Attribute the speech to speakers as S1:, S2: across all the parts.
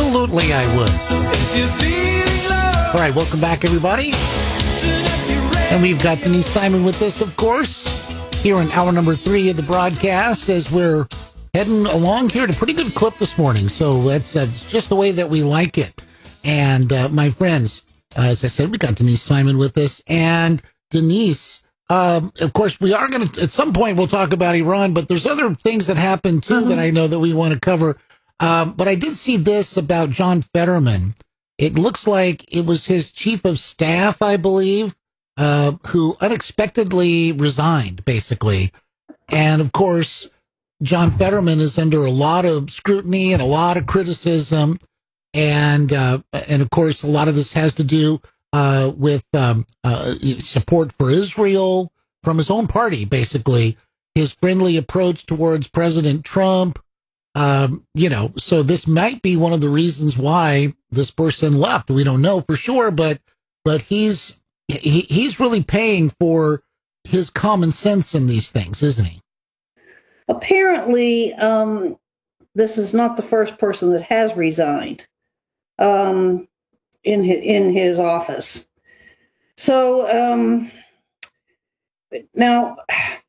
S1: Absolutely, I would. All right, welcome back, everybody. And we've got Denise Simon with us, of course, here in hour number 3 of the broadcast as we're heading along here at a pretty good clip this morning. So it's just the way that we like it. And my friends, as I said, we got Denise Simon with us. And Denise, of course, we are going to, at some point, we'll talk about Iran, but there's other things that happened, too, that I know that we want to cover. But I did see this about John Fetterman. It looks like it was his chief of staff, I believe, who unexpectedly resigned, basically. And, of course, John Fetterman is under a lot of scrutiny and a lot of criticism. And of course, a lot of this has to do with support for Israel from his own party, basically. His friendly approach towards President Trump. So this might be one of the reasons why this person left. We don't know for sure, but he's really paying for his common sense in these things, isn't he?
S2: Apparently, this is not the first person that has resigned in his office. So now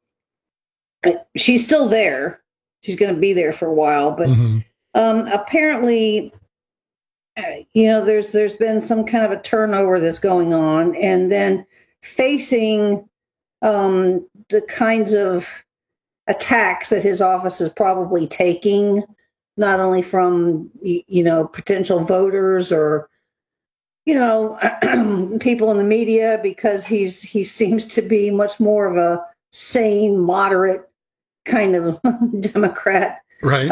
S2: she's still there. She's going to be there for a while, but apparently, there's been some kind of a turnover that's going on, and then facing the kinds of attacks that his office is probably taking, not only from potential voters or people in the media, because he seems to be much more of a sane, moderate kind of Democrat.
S1: Right.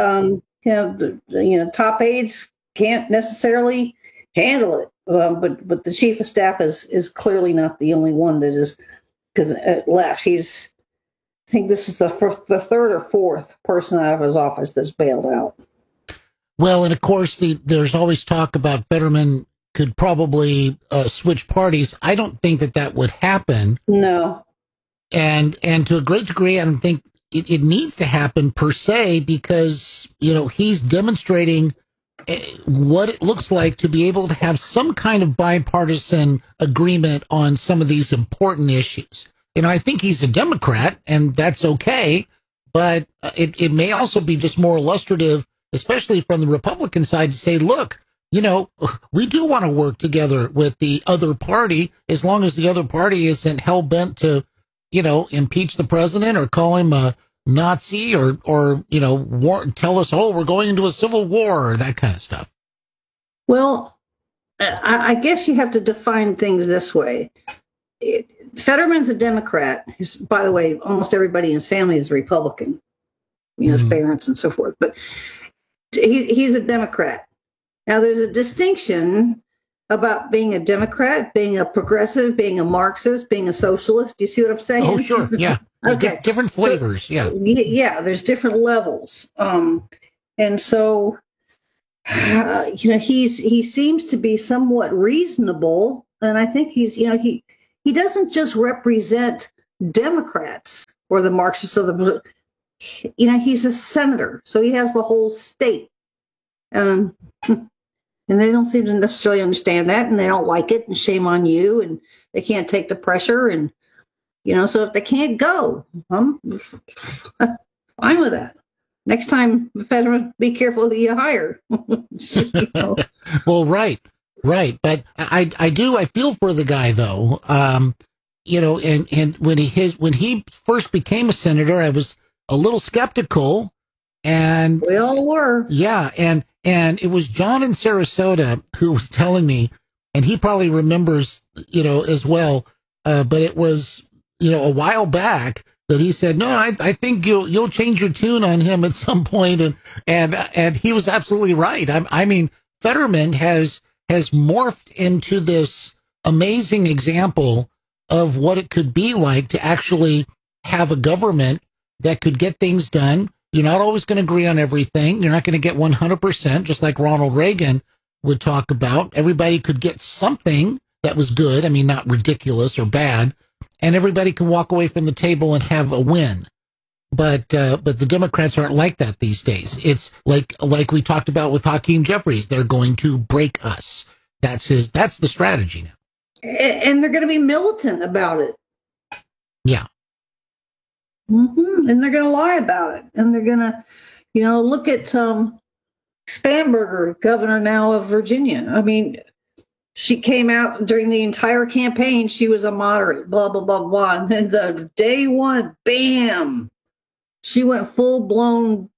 S2: Top aides can't necessarily handle it, but the chief of staff is clearly not the only one that is left. I think this is the third or fourth person out of his office that's bailed out.
S1: Well, and of course, there's always talk about Fetterman could probably switch parties. I don't think that would happen.
S2: No.
S1: And to a great degree, I don't think it needs to happen per se, because, he's demonstrating what it looks like to be able to have some kind of bipartisan agreement on some of these important issues. I think he's a Democrat, and that's okay, but it may also be just more illustrative, especially from the Republican side, to say, look, we do want to work together with the other party, as long as the other party isn't hell-bent to, impeach the president or call him a Nazi or tell us, we're going into a civil war, or that kind of stuff.
S2: Well, I guess you have to define things this way. Fetterman's a Democrat. By the way, almost everybody in his family is Republican, his parents and so forth. But he's a Democrat. Now, there's a distinction about being a Democrat, being a progressive, being a Marxist, being a socialist. Do you see what I'm saying?
S1: Oh, sure. Yeah.
S2: Okay.
S1: Different flavors.
S2: So,
S1: yeah.
S2: Yeah. There's different levels. And so, he seems to be somewhat reasonable. And I think he doesn't just represent Democrats or the Marxists or the, he's a senator, so he has the whole state. And they don't seem to necessarily understand that, and they don't like it, and shame on you, and they can't take the pressure. And, so if they can't go, I'm fine with that. Next time, Fetterman, be careful who you hire.
S1: Well, right. But I feel for the guy, though. And when he first became a senator, I was a little skeptical, and
S2: we all were.
S1: Yeah. And it was John in Sarasota who was telling me, and he probably remembers, as well. But it was, a while back that he said, no, I think you'll change your tune on him at some point. And he was absolutely right. I mean, Fetterman has morphed into this amazing example of what it could be like to actually have a government that could get things done. You're not always going to agree on everything. You're not going to get 100%, just like Ronald Reagan would talk about. Everybody could get something that was good. I mean, not ridiculous or bad. And everybody can walk away from the table and have a win. But the Democrats aren't like that these days. It's like we talked about with Hakeem Jeffries. They're going to break us. That's the strategy now.
S2: And they're going to be militant about it.
S1: Yeah.
S2: Mm-hmm. And they're going to lie about it. And they're going to, look at Spanberger, governor now of Virginia. I mean, she came out during the entire campaign. She was a moderate, blah, blah, blah, blah. And then the day one, bam, she went full blown,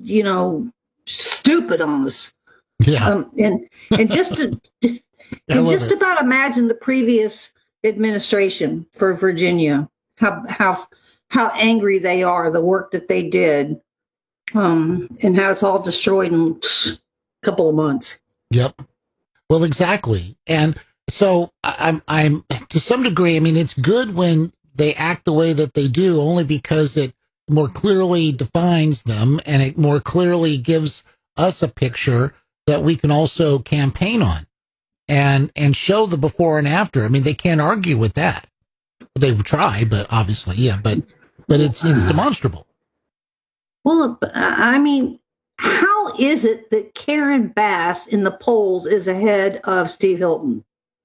S2: stupid on us.
S1: Yeah.
S2: And just to just about imagine the previous administration for Virginia, how angry they are, the work that they did, and how it's all destroyed in a couple of months.
S1: Yep. Well, exactly. And so I'm to some degree, I mean, it's good when they act the way that they do, only because it more clearly defines them and it more clearly gives us a picture that we can also campaign on and show the before and after. I mean, they can't argue with that. They would try, but obviously, yeah, but it's demonstrable.
S2: Well, I mean, how is it that Karen Bass in the polls is ahead of Steve Hilton?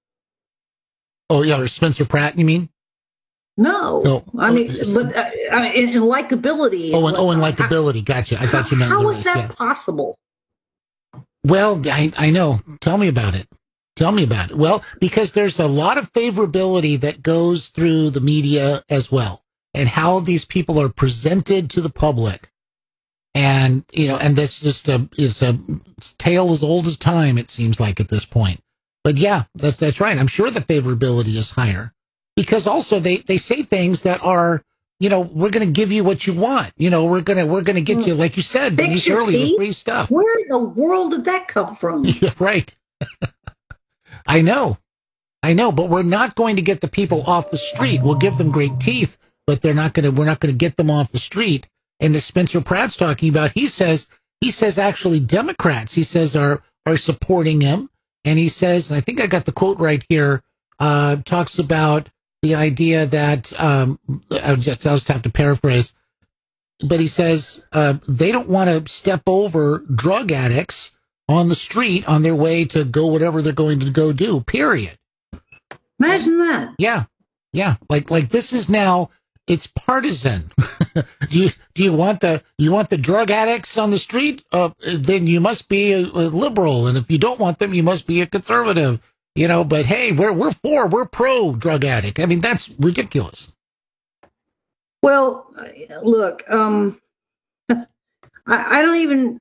S1: Oh, yeah, or Spencer Pratt, you mean?
S2: No. I mean, but in likability.
S1: In likability. Gotcha. I thought you meant
S2: how is that possible?
S1: Well, I know. Tell me about it. Well, because there's a lot of favorability that goes through the media as well, and how these people are presented to the public. And, and that's just it's a tale as old as time, it seems like at this point. But yeah, that's right. I'm sure the favorability is higher because also they say things that are, we're going to give you what you want. We're going to get you, like you said, Denise, earlier, the free stuff.
S2: Where in the world did that come from?
S1: Yeah, right. I know, but we're not going to get the people off the street. We'll give them great teeth, but we're not going to get them off the street. And as Spencer Pratt's talking about, he says actually Democrats, he says, are supporting him. And he says, and I think I got the quote right here, talks about the idea that, I'll just have to paraphrase, but he says, they don't want to step over drug addicts on the street on their way to go whatever they're going to go do, period.
S2: Imagine that.
S1: Yeah. Yeah. Like this is now, it's partisan. Do you want the drug addicts on the street? Then you must be a liberal, and if you don't want them, you must be a conservative. But hey, we're pro drug addict. I mean, that's ridiculous.
S2: Well, look, I don't even.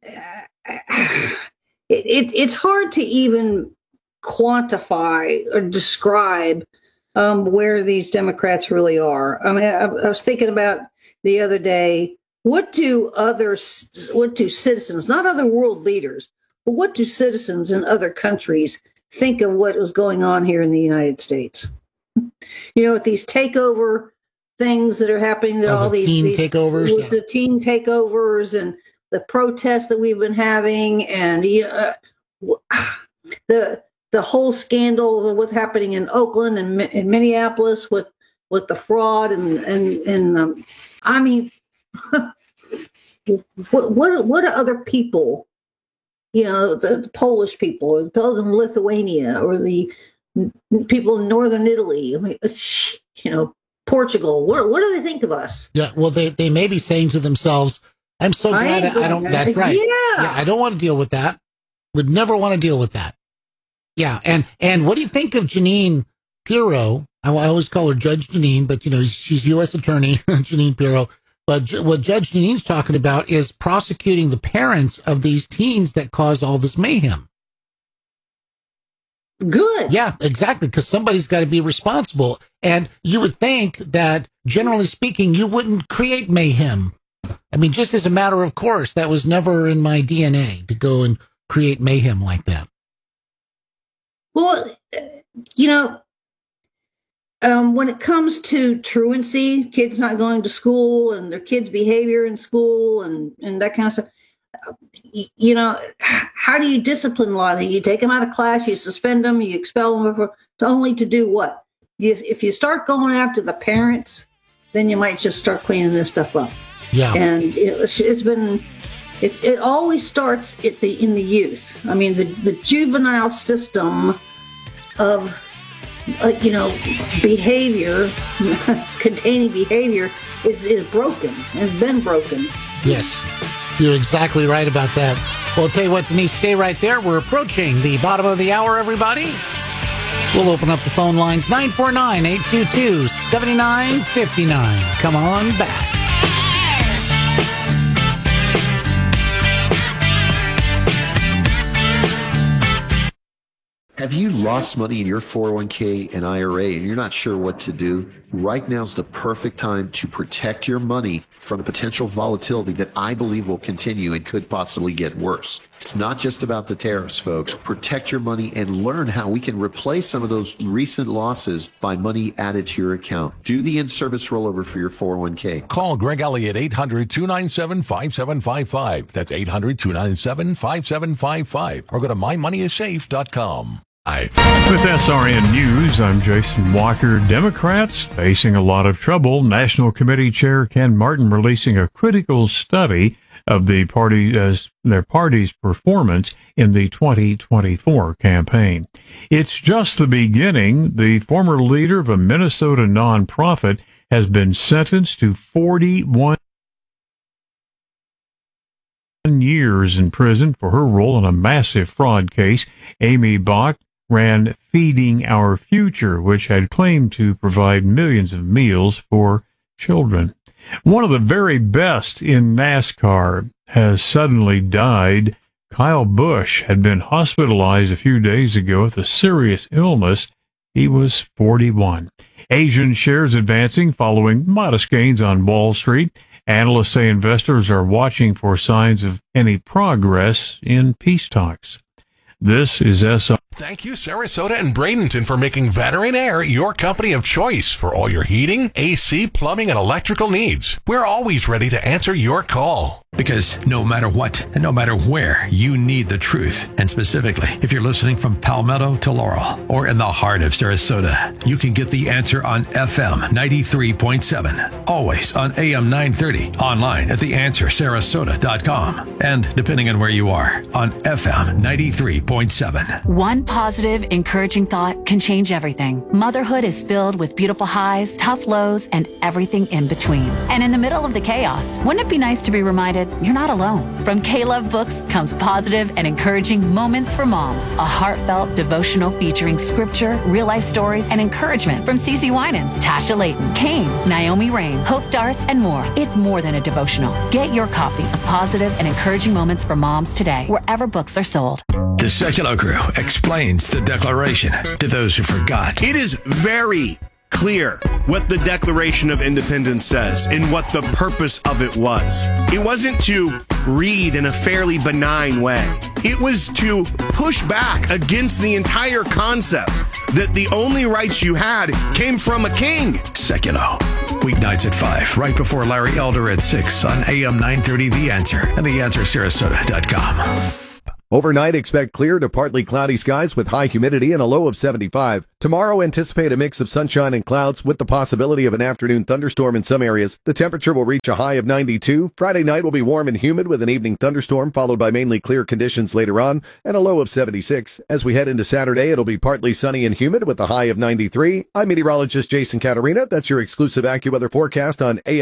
S2: It's hard to even quantify or describe where these Democrats really are. I mean, I was thinking about the other day, what do citizens, not other world leaders, but what do citizens in other countries think of what was going on here in the United States? With these takeover things that are happening, all these teen takeovers, with the teen takeovers and the protests that we've been having, and the whole scandal of what's happening in Oakland and in Minneapolis with the fraud and I mean, what do other people, the Polish people, or the people in Lithuania, or the people in northern Italy, I mean, Portugal, what do they think of us?
S1: Yeah, well, they may be saying to themselves, I'm so glad I don't, that's right. Yeah, I don't want to deal with that. Would never want to deal with that. Yeah, and what do you think of Jeanine Pirro? I always call her Judge Jeanine, but she's U.S. Attorney Jeanine Pirro. But what Judge Jeanine's talking about is prosecuting the parents of these teens that cause all this mayhem.
S2: Good.
S1: Yeah, exactly, because somebody's got to be responsible. And you would think that, generally speaking, you wouldn't create mayhem. I mean, just as a matter of course, that was never in my DNA to go and create mayhem like that.
S2: Well, when it comes to truancy, kids not going to school and their kids' behavior in school and that kind of stuff, how do you discipline a lot of them? You take them out of class, you suspend them, you expel them, only to do what? If you start going after the parents, then you might just start cleaning this stuff up.
S1: Yeah.
S2: And it always starts in the youth. I mean, the juvenile system of, behavior, containing behavior is broken, has been broken.
S1: Yes, you're exactly right about that. Well, I'll tell you what, Denise, stay right there. We're approaching the bottom of the hour, everybody. We'll open up the phone lines, 949-822-7959. Come on back.
S3: Have you lost money in your 401k and IRA and you're not sure what to do? Right now is the perfect time to protect your money from the potential volatility that I believe will continue and could possibly get worse. It's not just about the tariffs, folks. Protect your money and learn how we can replace some of those recent losses by money added to your account. Do the in-service rollover for your 401k.
S4: Call Greg Elliott, 800-297-5755. That's 800-297-5755. Or go to mymoneyissafe.com.
S5: With SRN News, I'm Jason Walker. Democrats facing a lot of trouble. National Committee Chair Ken Martin releasing a critical study of their party's performance in the 2024 campaign. It's just the beginning. The former leader of a Minnesota nonprofit has been sentenced to 41 years in prison for her role in a massive fraud case. Amy Bach ran Feeding Our Future, which had claimed to provide millions of meals for children. One of the very best in NASCAR has suddenly died. Kyle Busch had been hospitalized a few days ago with a serious illness. He was 41. Asian shares advancing following modest gains on Wall Street. Analysts say investors are watching for signs of any progress in peace talks. This is SR.
S4: Thank you, Sarasota and Bradenton, for making Veteran Air your company of choice for all your heating, AC, plumbing, and electrical needs. We're always ready to answer your call.
S6: Because no matter what and no matter where, you need the truth. And specifically, if you're listening from Palmetto to Laurel or in the heart of Sarasota, you can get the answer on FM 93.7, always on AM 930, online at theanswersarasota.com, and depending on where you are, on FM 93.7.
S7: One positive, encouraging thought can change everything. Motherhood is filled with beautiful highs, tough lows, and everything in between. And in the middle of the chaos, wouldn't it be nice to be reminded you're not alone? From K-Love Books comes positive and encouraging Moments for Moms, a heartfelt devotional featuring scripture, real-life stories, and encouragement from CeCe Winans, Tasha Layton, Kane, Naomi Rain, Hope Darce, and more. It's more than a devotional. Get your copy of Positive and Encouraging Moments for Moms today, wherever books are sold.
S6: The Secular Crew explains the Declaration to those who forgot.
S8: It is very clear what the Declaration of Independence says and what the purpose of it was. It wasn't to read in a fairly benign way. It was to push back against the entire concept that the only rights you had came from a king.
S6: Secular. Weeknights at 5, right before Larry Elder at 6 on AM 930 The Answer and theanswersarasota.com.
S9: Overnight, expect clear to partly cloudy skies with high humidity and a low of 75. Tomorrow, anticipate a mix of sunshine and clouds with the possibility of an afternoon thunderstorm in some areas. The temperature will reach a high of 92. Friday night will be warm and humid with an evening thunderstorm followed by mainly clear conditions later on and a low of 76. As we head into Saturday, it'll be partly sunny and humid with a high of 93. I'm meteorologist Jason Caterina. That's your exclusive AccuWeather forecast on AM